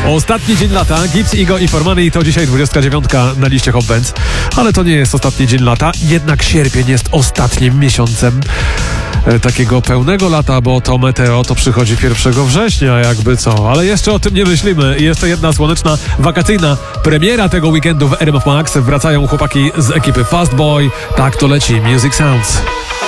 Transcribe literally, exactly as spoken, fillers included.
Ostatni dzień lata. Gibbs, Igo i Formani to dzisiaj dwudziestka dziewiątka na liście Hot Bands. Ale to nie jest ostatni dzień lata. Jednak sierpień jest ostatnim miesiącem e, takiego pełnego lata, bo to meteo to przychodzi pierwszego września, jakby co. Ale jeszcze o tym nie myślimy. I jeszcze jedna słoneczna, wakacyjna premiera tego weekendu w R M F Max. Wracają chłopaki z ekipy Fast Boy. Tak to leci. Music Sounds.